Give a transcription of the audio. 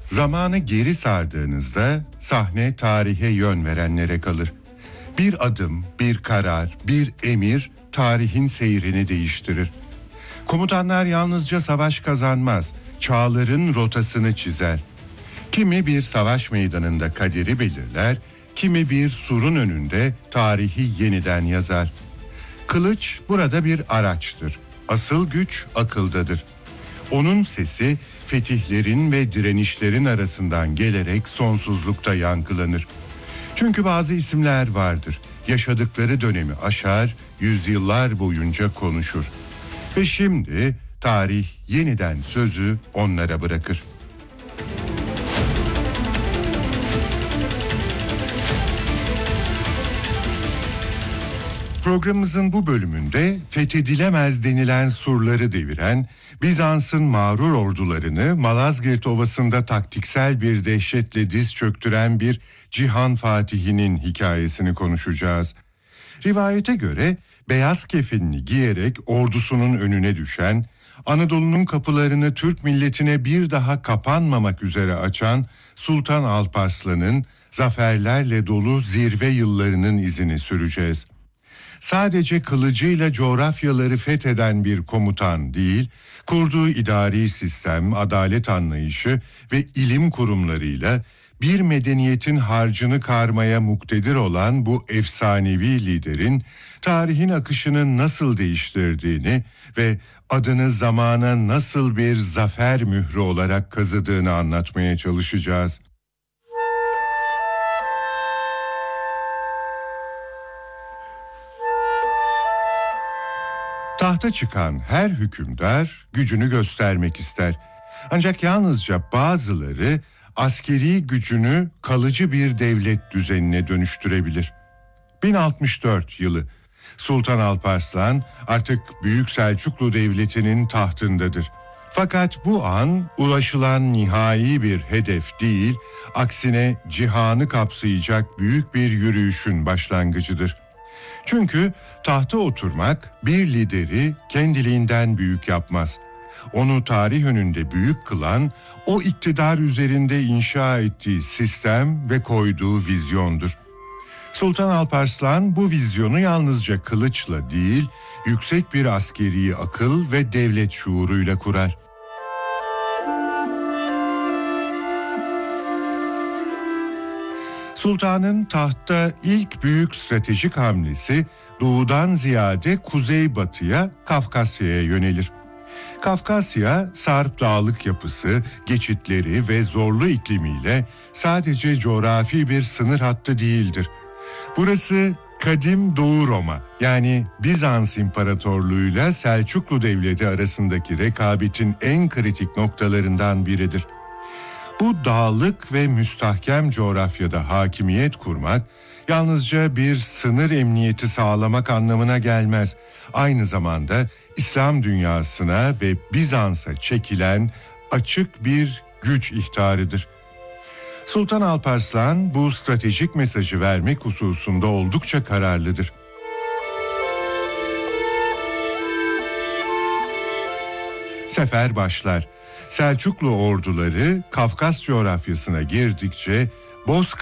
Zamanı geri sardığınızda sahne tarihe yön verenlere kalır. Bir adım, bir karar, bir emir tarihin seyrini değiştirir. Komutanlar yalnızca savaş kazanmaz, çağların rotasını çizer. Kimi bir savaş meydanında kaderi belirler, kimi bir surun önünde tarihi yeniden yazar. Kılıç burada bir araçtır. Asıl güç akıldadır. Onun sesi fetihlerin ve direnişlerin arasından gelerek sonsuzlukta yankılanır. Çünkü bazı isimler vardır. Yaşadıkları dönemi aşar, yüzyıllar boyunca konuşur. Ve şimdi tarih yeniden sözü onlara bırakır. Programımızın bu bölümünde fethedilemez denilen surları deviren, Bizans'ın mağrur ordularını Malazgirt Ovası'nda taktiksel bir dehşetle diz çöktüren bir cihan fatihinin hikayesini konuşacağız. Rivayete göre beyaz kefenini giyerek ordusunun önüne düşen, Anadolu'nun kapılarını Türk milletine bir daha kapanmamak üzere açan Sultan Alparslan'ın zaferlerle dolu zirve yıllarının izini süreceğiz. Sadece kılıcıyla coğrafyaları fetheden bir komutan değil, kurduğu idari sistem, adalet anlayışı ve ilim kurumlarıyla bir medeniyetin harcını karmaya muktedir olan bu efsanevi liderin tarihin akışını nasıl değiştirdiğini ve adını zamana nasıl bir zafer mührü olarak kazıdığını anlatmaya çalışacağız. Tahta çıkan her hükümdar gücünü göstermek ister. Ancak yalnızca bazıları askeri gücünü kalıcı bir devlet düzenine dönüştürebilir. 1064 yılı. Sultan Alparslan artık Büyük Selçuklu Devleti'nin tahtındadır. Fakat bu an ulaşılan nihai bir hedef değil, aksine cihanı kapsayacak büyük bir yürüyüşün başlangıcıdır. Çünkü tahta oturmak bir lideri kendiliğinden büyük yapmaz. Onu tarih önünde büyük kılan o iktidar üzerinde inşa ettiği sistem ve koyduğu vizyondur. Sultan Alparslan bu vizyonu yalnızca kılıçla değil, yüksek bir askeri akıl ve devlet şuuruyla kurar. Sultanın tahtta ilk büyük stratejik hamlesi doğudan ziyade kuzeybatıya, Kafkasya'ya yönelir. Kafkasya, sarp dağlık yapısı, geçitleri ve zorlu iklimiyle sadece coğrafi bir sınır hattı değildir. Burası kadim Doğu Roma, yani Bizans İmparatorluğu'yla Selçuklu Devleti arasındaki rekabetin en kritik noktalarından biridir. Bu dağlık ve müstahkem coğrafyada hakimiyet kurmak, yalnızca bir sınır emniyeti sağlamak anlamına gelmez. Aynı zamanda İslam dünyasına ve Bizans'a çekilen açık bir güç ihtarıdır. Sultan Alparslan bu stratejik mesajı vermek hususunda oldukça kararlıdır. Sefer başlar. Selçuklu orduları Kafkas coğrafyasına girdikçe Bozkır